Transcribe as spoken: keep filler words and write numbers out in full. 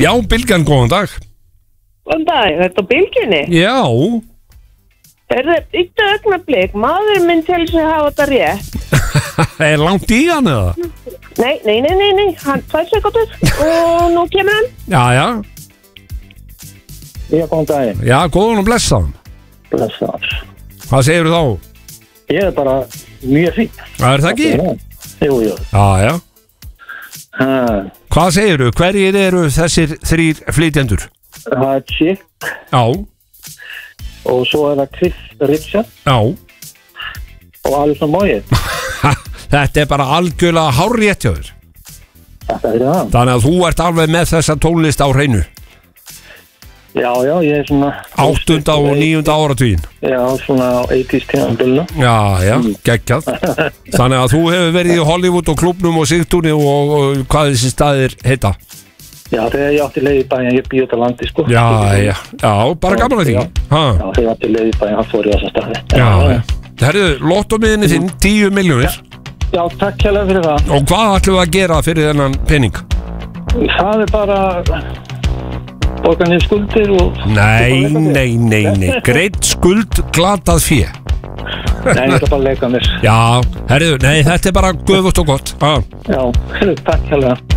Já, Bylgjan, góðan dag. Góðan dag, þetta á Bylgjunni? Já. Er það yttu augnablik, maður minn til þess að hafa þetta rétt. Er langt í hann eða? Nei, nei, nei, nei, nei, hann tvær sekundur og nú kemur hann. Já, já. Já, góðan daginn. Já, góðan og blessaðan. Blessaðan. Hvað segirðu þá? Ég er bara mjög fín. Það er það ekki? Jú, jú. Já, já. Ha. Hvað segirðu? Hverjir eru þessir þrýr flytjendur? Það er Chick. Já. Og svo er það Chris Richard. Já. Og Alison Moyet. Þetta er bara algjörlega hárrétt hjá þér. Þetta er það. Þannig að þú ert alveg með þessa tónlist á hreinu. Já, já, ég er svona Áttunda og níunda áratugin. Já, svona á átjánda tímabilinu. Já, já, geggjað. Þannig að þú hefur verið í Hollywood og klubnum og Sigtúni og, og hvað þessi staðir heita. Já, þegar ég átti leið í bæinn, ég býð út á landi, sko. Já, já, já, bara gaman að því. Já, já, þegar ég átti leið í bæinn, hann fór í þessa staði. Já, já. Herðu, lottómiðinni þinn, tíu milljónir. Já, takk hérlega fyrir það. Og hvað ætlum við að gera fyrir þennan pening? Það er bara borga niður skuldir og... Nei, nei, nei, nei, greitt skuld, glatað fé. Nei, ég ætla bara að leika mér. Já, herðu, nei, þetta er bara göfugt og gott. Já, takk hérlega.